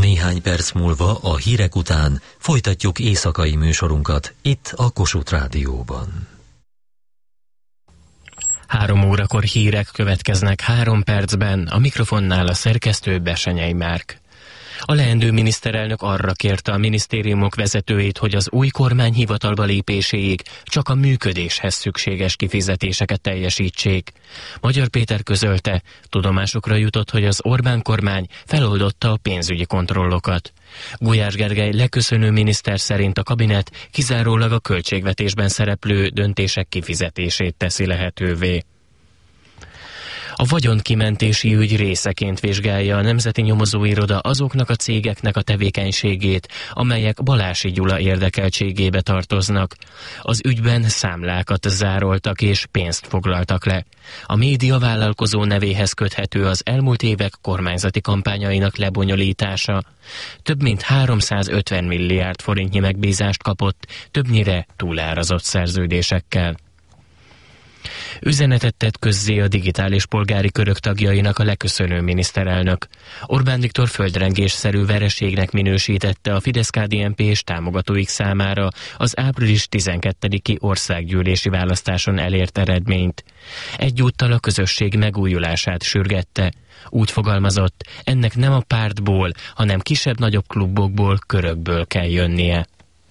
Néhány perc múlva a hírek után folytatjuk éjszakai műsorunkat itt a Kossuth Rádióban. 3 órakor hírek következnek 3 percben, a mikrofonnál a szerkesztő Besenyei Márk. A leendő miniszterelnök arra kérte a minisztériumok vezetőit, hogy az új kormány hivatalba lépéséig csak a működéshez szükséges kifizetéseket teljesítsék. Magyar Péter közölte, tudomásukra jutott, hogy az Orbán kormány feloldotta a pénzügyi kontrollokat. Gulyás Gergely leköszönő miniszter szerint a kabinet kizárólag a költségvetésben szereplő döntések kifizetését teszi lehetővé. A vagyonkimentési ügy részeként vizsgálja a Nemzeti Nyomozóiroda azoknak a cégeknek a tevékenységét, amelyek Balási Gyula érdekeltségébe tartoznak. Az ügyben számlákat zároltak és pénzt foglaltak le. A média vállalkozó nevéhez köthető az elmúlt évek kormányzati kampányainak lebonyolítása. Több mint 350 milliárd forintnyi megbízást kapott, többnyire túlárazott szerződésekkel. Üzenetet tett közzé a digitális polgári körök tagjainak a leköszönő miniszterelnök. Orbán Viktor földrengésszerű vereségnek minősítette a Fidesz-KDNP és támogatóik számára az április 12-i országgyűlési választáson elért eredményt. Egyúttal a közösség megújulását sürgette. Úgy fogalmazott, ennek nem a pártból, hanem kisebb-nagyobb klubokból, körökből kell jönnie.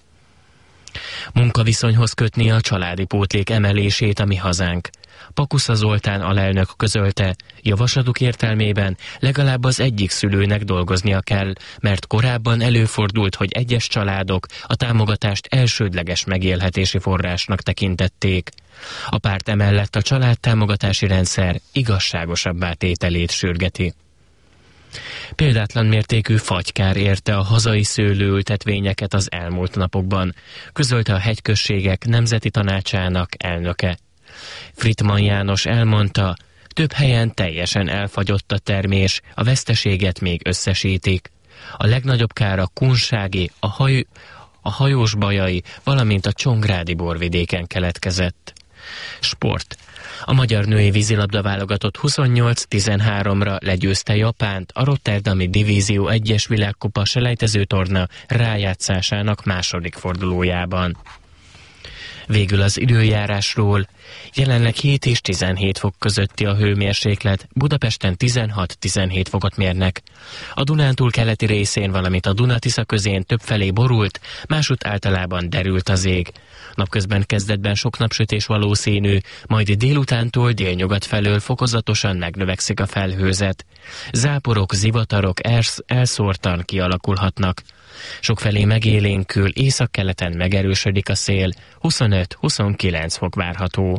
Munkaviszonyhoz kötni a családi pótlék emelését a Mi Hazánk. Pakusza Zoltán alelnök közölte, javaslatuk értelmében legalább az egyik szülőnek dolgoznia kell, mert korábban előfordult, hogy egyes családok a támogatást elsődleges megélhetési forrásnak tekintették. A párt emellett a családtámogatási rendszer igazságosabbá tételét sürgeti. Példátlan mértékű fagykár érte a hazai szőlőültetvényeket az elmúlt napokban, közölte a Hegyközségek Nemzeti Tanácsának elnöke. Frittmann János elmondta, több helyen teljesen elfagyott a termés, a veszteséget még összesítik. A legnagyobb kár a kunsági, a hajósbajai, valamint a csongrádi borvidéken keletkezett. Sport. A magyar női vízilabda válogatott 28-13-ra legyőzte Japánt a Rotterdami Divízió 1-es világkupa selejtezőtorna rájátszásának második fordulójában. Végül az időjárásról. Jelenleg 7 és 17 fok közötti a hőmérséklet, Budapesten 16-17 fokot mérnek. A Dunántúl keleti részén, valamint a Duna-Tisza közén többfelé borult, másút általában derült az ég. Napközben kezdetben sok napsütés valószínű, majd délutántól délnyugat felől fokozatosan megnövekszik a felhőzet. Záporok, zivatarok elszórtan kialakulhatnak. Sokfelé megélénkül, északkeleten megerősödik a szél, 25-29 fok várható.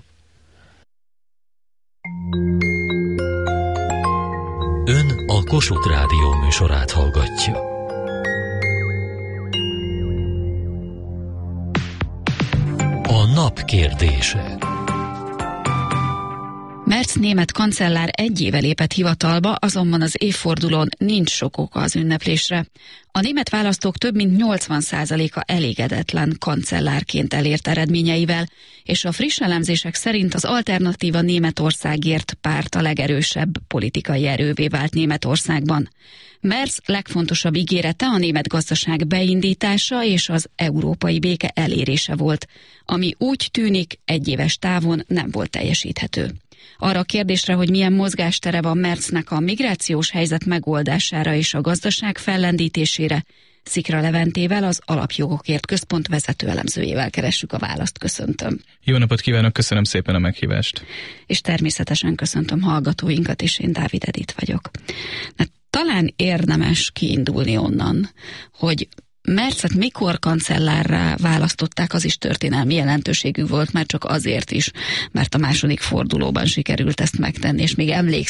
Ön a Kossuth Rádió műsorát hallgatja. A nap kérdése. Merz német kancellár 1 éve lépett hivatalba, azonban az évfordulón nincs sok oka az ünneplésre. A német választók több mint 80%-a elégedetlen kancellárként elért eredményeivel, és a friss elemzések szerint az Alternatíva Németországért párt a legerősebb politikai erővé vált Németországban. Merz legfontosabb ígérete a német gazdaság beindítása és az európai béke elérése volt, ami úgy tűnik 1 éves távon nem volt teljesíthető. Arra a kérdésre, hogy milyen mozgástere van Merznek a migrációs helyzet megoldására és a gazdaság fellendítésére, Szikra Leventével, az Alapjogokért Központ vezető elemzőjével keressük a választ. Köszöntöm. Jó napot kívánok, köszönöm szépen a meghívást. És természetesen köszöntöm hallgatóinkat, és én Dávid Edith vagyok. Talán érdemes kiindulni onnan, hogy Merzet mikor kancellárrá választották, az is történelmi jelentőségű volt, már csak azért is, mert a második fordulóban sikerült ezt megtenni, és még emlékszem